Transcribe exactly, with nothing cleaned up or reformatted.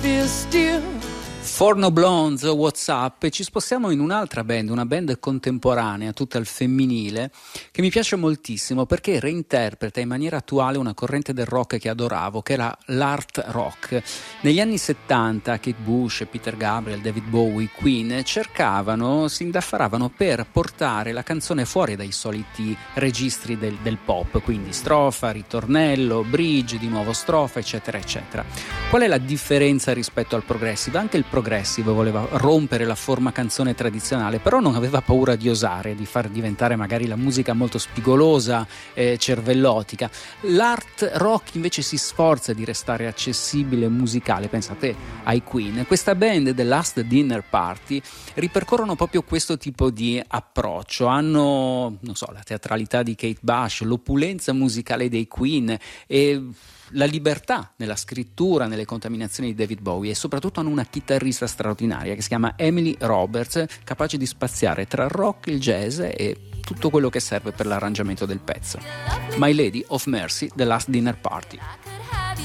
is still. Four No Blondes, What's Up, e ci spostiamo in un'altra band, una band contemporanea, tutta al femminile, che mi piace moltissimo perché reinterpreta in maniera attuale una corrente del rock che adoravo, che era l'art rock. Negli anni settanta Kate Bush, Peter Gabriel, David Bowie, Queen cercavano, si indaffaravano per portare la canzone fuori dai soliti registri del, del pop, quindi strofa, ritornello, bridge, di nuovo strofa, eccetera, eccetera. Qual è la differenza rispetto al progressive? Anche il progressive voleva rompere la forma canzone tradizionale, però non aveva paura di osare, di far diventare magari la musica molto spigolosa, eh, cervellotica. L'art rock invece si sforza di restare accessibile e musicale. Pensate ai Queen. Questa band, The Last Dinner Party, ripercorrono proprio questo tipo di approccio. Hanno, non so, la teatralità di Kate Bush, l'opulenza musicale dei Queen e la libertà nella scrittura, nelle contaminazioni di David Bowie, e soprattutto hanno una chitarrista straordinaria che si chiama Emily Roberts, capace di spaziare tra il rock, il jazz e tutto quello che serve per l'arrangiamento del pezzo. My Lady of Mercy, The Last Dinner Party.